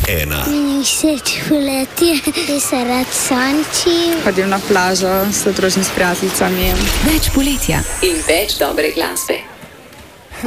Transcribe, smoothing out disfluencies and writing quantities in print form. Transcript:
ena. Meni všeč poletje, ki se rad sonči. Hodim na plažo s otrožnimi prijateljicami. Več poletja in več dobre glasbe.